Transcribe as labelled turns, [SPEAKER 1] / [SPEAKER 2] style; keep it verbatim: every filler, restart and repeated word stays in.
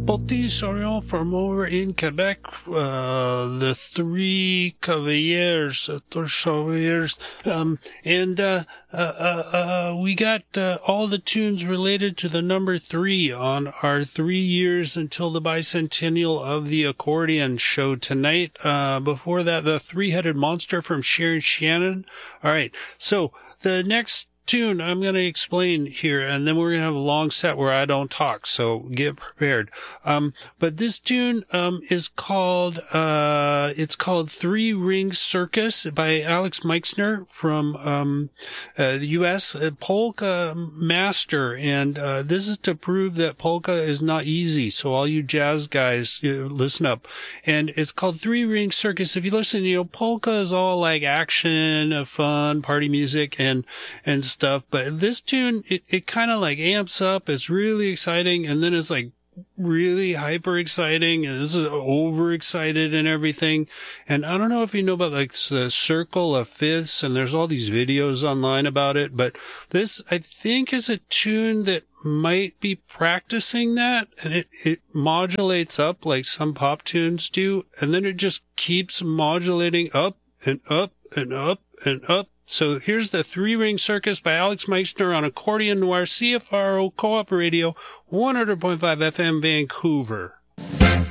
[SPEAKER 1] Petit Sorion from over in Quebec, uh, the Three Cavaliers, uh, Three Cavaliers, um, and, uh, uh, uh, uh, we got, uh, all the tunes related to the number three on our three years until the bicentennial of the accordion show tonight. Uh, before that, the Three-Headed Monster from Sharon Shannon. All right. So the next tune I'm going to explain here, and then we're going to have a long set where I don't talk, so get prepared. Um, but this tune, um, is called, uh, it's called Three Ring Circus by Alex Meixner from, um, uh, the U S, a polka master, and, uh, this is to prove that polka is not easy, so all you jazz guys, you know, listen up. And it's called Three Ring Circus. If you listen, you know, polka is all like action, uh, fun, party music, and, and stuff, but this tune, it, it kind of like amps up. It's really exciting, and then it's like really hyper exciting, and this is overexcited and everything. And I don't know if you know about like the circle of fifths, and there's all these videos online about it, but this I think is a tune that might be practicing that, and it, it modulates up like some pop tunes do, and then it just keeps modulating up and up and up and up. So here's the Three Ring Circus by Alex Meixner on Accordion Noir, C F R O Co-op Radio, one hundred point five F M Vancouver.